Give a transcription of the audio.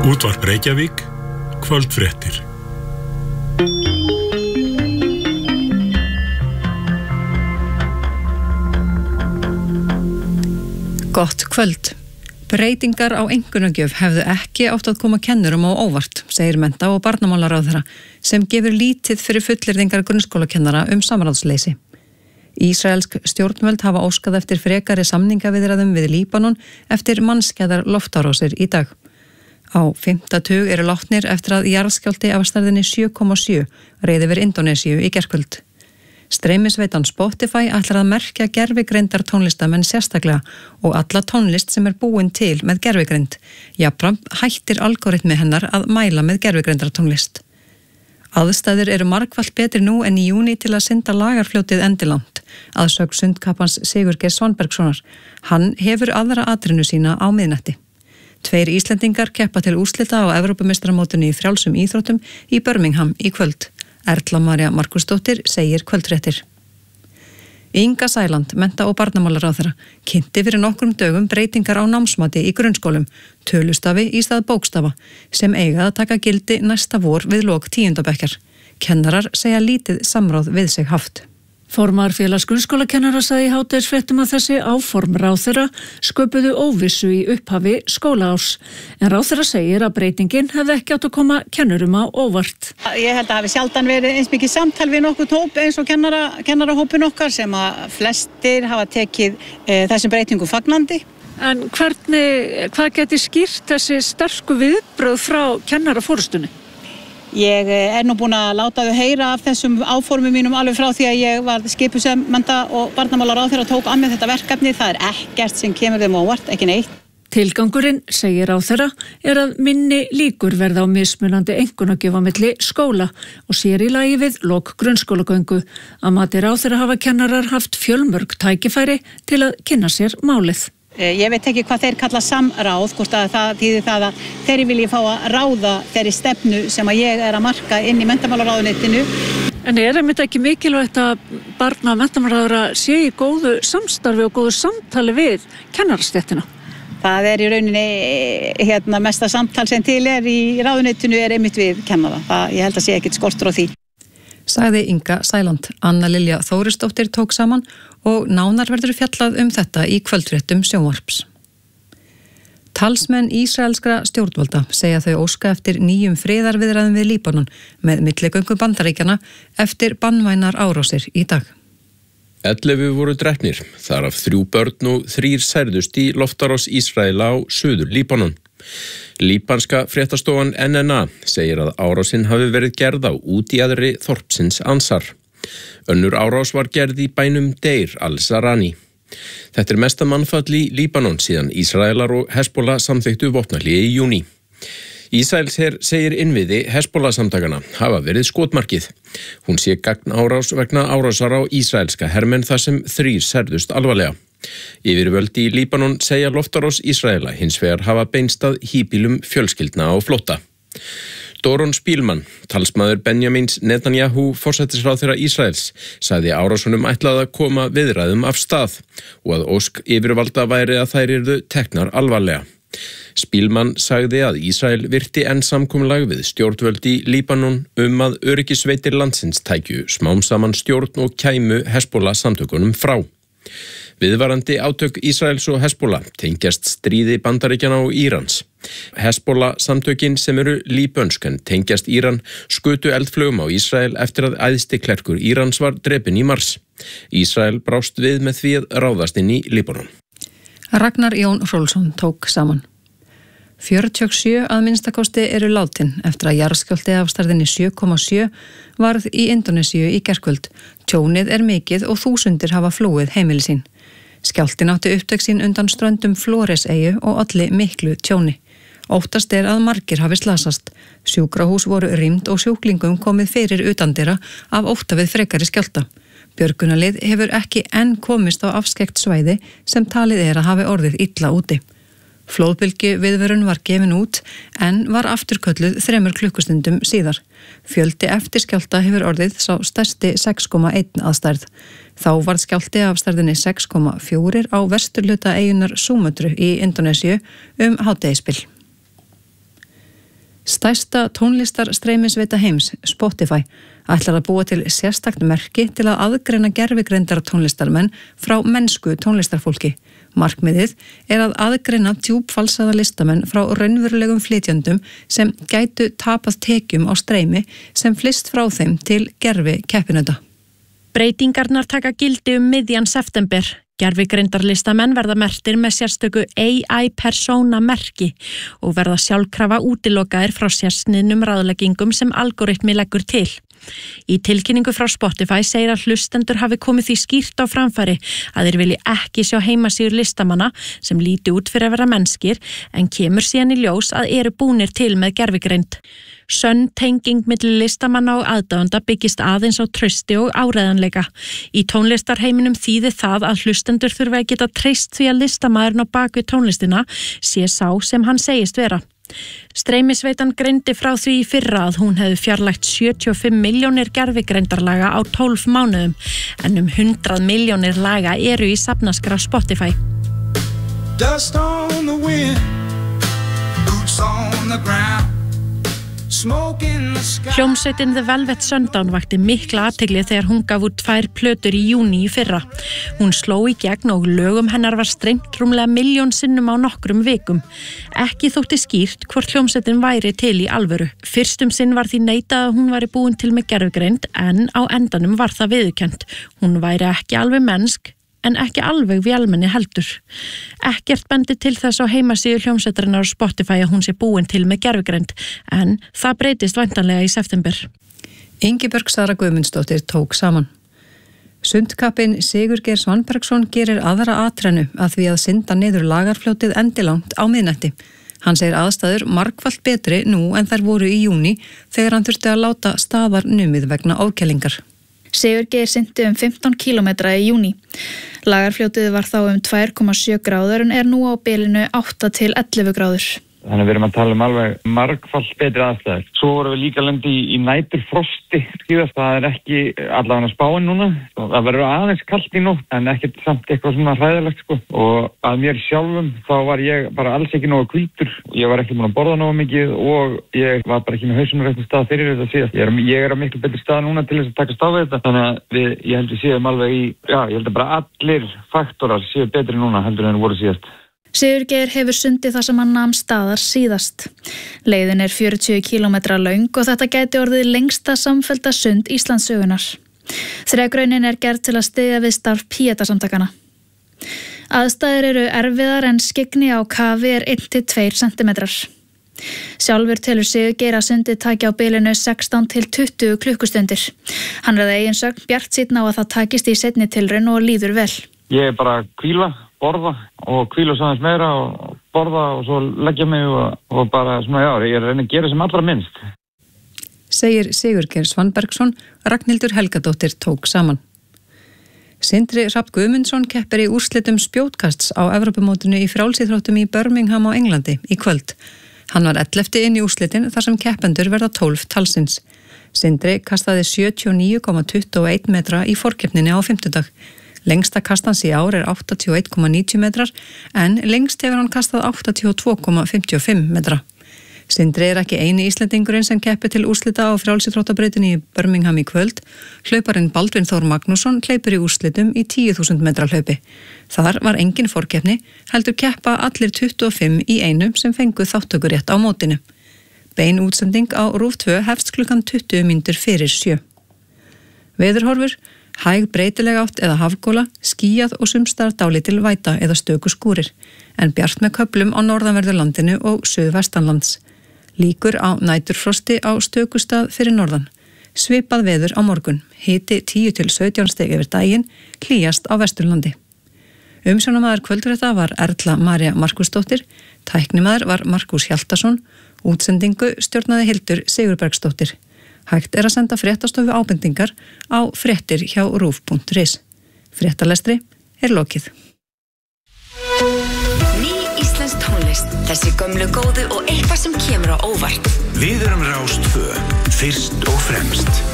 Útvarp Reykjavík, kvöldfréttir. Gott kvöld. Breytingar á einkunnagjöf hefðu ekki átt að koma kennurum á óvart, segir mennta- og barnamálaráðherra, sem gefur lítið fyrir fullyrðingar grunnskólakennara samráðsleysi. Ísraelsk stjórnvöld hafa óskað eftir frekari samningaviðræðum við Líbanon eftir mannskæðar loftárásir í dag. Á 5. tug eru látnir eftir að jarðskjálfti af stærðinni 7,7 reið yfir Indónesíu í gærkvöld. Streymisveitan Spotify ætlar að merkja gervigreindar tónlistamenn sérstaklega og alla tónlist sem búin til með gervigreind. Jafnframt hættir algoritmi hennar að mæla með gervigreindar tónlist. Aðstæður eru margfalt betri nú en í júní til að synda lagarfljótið endilangt, að sögn sundkappans Sigurgeir Svanbergssonar. Hann hefur aðra atrennu sína á miðnætti. 2 Íslendingar keppa til úrslita á Evrópumeistaramótinu í frjálsum íþróttum í Birmingham í kvöld. Erla María Markusdóttir segir kvöldfréttir. Inga Sæland, mennta- og barnamálaráðherra, kynnti fyrir nokkrum dögum breytingar á námsmati í grunnskólum, tölustafi í stað bókstafa, sem eiga að taka gildi næsta vor við lok 10. bekkjar. Kennarar segja lítið samráð við sig haft. Formaður félags grunnskólakennara sagði í hádegisfréttum að þessi áform ráðherra sköpuðu óvissu í upphafi skólaárs. En ráðherra segir að breytingin hefði ekki átt að koma kennurum á óvart. Ég held að hafi sjaldan verið eins mikið samtal við nokkuð hóp eins og kennarahópin okkar sem að flestir hafa tekið þessum breytingum fagnandi. En hvað geti skýrt þessi sterku viðbrögð frá kennaraforystunni? Ég nú búin að láta þau heyra af þessum áformum mínum alveg frá því að ég var skipuð sem mennta- og barnamálaráðherra og tók að mér þetta verkefni. Það er ekkert sem kemur þeim á óvart, ekki neitt. Tilgangurinn, segir ráðherra, að minni líkur verða á mismunandi einkunnagjöf á milli skóla og sér í lagi við lok grunnskólagöngu. Að mati ráðherra hafa kennarar haft fjölmörg tækifæri til að kynna sér málið. Ég veit ekki hvað þeir kalla samráð, hvort að það þýðir það að þeir vilji fá að ráða þeirri stefnu sem að ég að marka inn í menntamálaráðuneytinu. En einmitt ekki mikilvægt að barna- og menntamálaráðherra sé í góðu samstarfi og góðu samtali við kennarastéttina? Það í rauninni mesta samtal sem til í ráðuneytinu einmitt við kennara. Ég held að sé ekkert skortur á því. Sagði Inga Sæland. Anna Lilja Þórisdóttir tók saman og nánar verður fjallað þetta í kvöldfréttum sjónvarps. Talsmenn ísraelskra stjórnvalda segja þau óska eftir nýjum friðarviðræðum við Líbanon með milligöngu Bandaríkjanna eftir banvænar árásir í dag. 11 voru drepnir, þar af 3 börn og 3 særðust í loftárás Ísraela á suður Líbanon. Líbanska fréttastofan NNA segir að árásin hafi verið gerð á útjaðri þorpsins Ansar. Önnur árás var gerð í bænum Deir al-Zarani. Þetta mesta mannfall í Líbanon síðan Ísraelar og Hezbollah samþykktu vopnahlé í júní. Ísraelsher segir innviði Hezbollah-samtakana hafa verið skotmarkið. Hún sé gagnárás vegna árásar á ísraelska hermenn þar sem 3 særðust alvarlega. Yfirvöld í Líbanon segja loftárás Ísraela hins vegar hafa beinstað híbýlum fjölskyldna á flótta. Doron Spílmann, talsmaður Benjamins Netanyahu forsætisráðherra Ísraels, sagði árásunum ætlað að koma viðræðum af stað og að ósk yfirvalda væri að þær yrðu teknar alvarlega. Spílmann sagði að Ísrael virti enn samkomulag við stjórnvöld í Líbanon að öryggisveitir landsins tækju smám saman stjórn og kæmu Hezbollah samtökunum frá. Viðvarandi átök Ísraels og Hezbollah tengjast stríði Bandaríkjanna og Írans. Hezbollah samtökin sem eru líbönsk en tengjast Íran skutu eldflugum á Ísrael eftir að æðsti klerkur Írans var drepinn í mars. Ísrael brást við með því að ráðast inn í Líbanon. Ragnar Jón Hrólfsson tók saman. 47 að minnstakosti eru látin eftir að jarðskjálfti af stærðinni 7,7 varð í Indónesíu í gærkvöld. Tjónið mikið og þúsundir hafa flúið heimili sín. Skjálftinn átti upptök sín undan ströndum Flóreseyju og olli miklu tjóni. Óttast að margir hafi slasast. Sjúkrahús voru rýmd og sjúklingum komið fyrir utandyra af ótta við frekari skjálfta. Björgunarlið hefur ekki enn komist á afskekt svæði sem talið að hafi orðið illa úti. Flóðbylgju viðvörun var gefin út en var afturkölluð 3 klukkustundum síðar. Fjöldi eftir skjálfta hefur orðið sá stærsti 6,1 að stærð. Þá varð skjálfti af stærðinni 6,4 á vesturhluta eyjunnar Súmötru í Indónesíu hádegisbil. Stærsta tónlistarstreymisveita heims, Spotify, ætlar að búa til sérstakt merki til að aðgreina gervigreindar tónlistarmenn frá mennsku tónlistarfólki. Markmiðið er að aðgreina djúpfalsaða listamenn frá raunverulegum flytjöndum sem gætu tapað tekjum á streymi sem flyst frá þeim til gervi keppinauta. Breytingarnar taka gildi miðjan september. Gervigreindar listamenn verða merktir með sérstöku AI persóna merki og verða sjálfkrafa útilokaðir frá sérsniðnum ráðleggingum sem algoritmi leggur til. Í tilkynningu frá Spotify segir að hlustendur hafi komið því skýrt á framfæri að þeir vilji ekki sjá heimasíður listamanna sem líti út fyrir að vera mennskir en kemur síðan í ljós að eru búnir til með gervigreind. Sönn tenging milli listamanna og aðdáenda byggist aðeins á trausti og áreiðanleika. Í tónlistarheiminum þýðir það að hlustendur þurfa að geta treyst því að listamaðurinn á bakvið tónlistina sé sá sem hann segist vera. Streymisveitan greindi frá því í fyrra að hún hefði fjarlægt 75 milljónir gervigreindarlaga á 12 mánuðum en 100 milljónir laga eru í safnaskrá Spotify. Dust on the wind, boots on the ground. Hljómsveitin The Velvet Sundown vakti mikla athygli þegar hún gaf út 2 plötur í júní í fyrra. Hún sló í gegn og lögum hennar var streymt rúmlega 1 milljón sinnum á nokkrum vikum. Ekki þótti skýrt hvort hljómsveitin væri til í alvöru. Fyrstum sinn var því neitað að hún væri búin til með gervigreind en á endanum var það viðurkennt. Hún væri ekki alveg mennsk en ekki alveg vélmenni heldur. Ekkert bendi til þess á heimasíðu hljómsveitarinnar á Spotify að hún sé búin til með gervigreind, en það breytist væntanlega í september. Ingibjörg Sara Guðmundsdóttir tók saman. Sundkappinn Sigurgeir Svanbergsson gerir aðra atrennu að því að synda niður Lagarfljótið endilangt á miðnætti. Hann segir aðstæður margfalt betri nú en þær voru í júní þegar hann þurfti að láta staðar numið vegna ofkælingar. Sigurgeir synti 15 kilometra í júní. Lagarfljótið var þá 2,7 gráður en er nú á bilinu 8 til 11 gráður. Þannig við erum að tala alveg margfalt betri aðstæður. Svo vorum við líka lendi í næturfrosti síðast. Það er ekki allavega spáin núna. Það verður aðeins kalt í nótt en ekkert samt eitthvað svona hræðilegt sko. Og að mér sjálfum þá var ég bara alls ekki nógu hvítur. Ég var ekki búin að borða nógu mikið og ég var bara ekki með hausinn á réttum stað fyrir þetta síðast. Ég er á miklu betri stað núna til þess að takast á við þetta. Þannig að ég held við séum alveg ég held að bara allir faktorar séu betri núna heldur en voru síðast. Sigurgeir hefur sundið það sem hann nam staðar síðast. Leiðin er 40 kilometra löng og þetta gæti orðið lengsta samfellda sund Íslandssögunar. Þregraunin er gerð til að styðja við starf Píeta-samtakana. Aðstæður eru erfiðar en skyggni á kafi er 1-2 centimetrar. Sjálfur telur Sigurgeir að sundið taki á bilinu 16 til 20 klukkustundir. Hann er að eigin sögn bjartsýnn á að það takist í seinni tilraun og líður vel. Ég er bara að hvíla, borða og hvíla svo aðeins meira og borða og svo leggja mig og bara svona ég er að reyna að gera sem allra minnst. Segir Sigurgeir Svanbergsson, Ragnhildur Helgadóttir tók saman. Sindri Hrafn Guðmundsson keppir í úrslitum spjótkasts á Evrópumótinu í frjálsíþróttum í Birmingham á Englandi í kvöld. Hann var 11. inn í úrslitin þar sem keppendur verða 12 talsins. Sindri kastaði 79,21 metra í forkeppninni á fimmtudag. Lengsta kastans í ár er 81,90 metrar en lengst hefur hann kastað 82,55 metra. Sindri er ekki eini Íslendingurinn sem keppir til úrslita á frjálsíþróttabrautinni í Birmingham í kvöld. Hlauparinn Baldvin Þór Magnússon hleypur í úrslitum í 10.000 metra hlaupi. Þar var engin forkeppni, heldur keppa allir 25 í einu sem fengu þáttökurétt á mótinu. Bein útsending á RÚV 2 hefst klukkan 20 mínútur fyrir 7. Veðurhorfur: hæg breytileg átt eða hafgóla, skýjað og sumstaðar dálítil væta eða stöku skúrir, en bjart með köflum á norðanverðu landinu og suðvestanlands. Líkur á næturfrosti á stökustað fyrir norðan. Svipað veður á morgun, hiti 10 til 17 stig yfir daginn, hlýjast á Vesturlandi. Umsjónamaður kvöldfrétta var Erla María Markúsdóttir, tæknimaður var Markús Hjaltason, útsendingu stjórnaði Hildur Sigurbergsdóttir. Hægt er að senda fréttastofu ábendingar á fréttir hjá rúv.is. Fréttalestri er lokið. Ný íslensk tónlist, þessi gömlu góðu og eitthvað sem kemur á óvart. Við erum Rás 2, fyrst og fremst.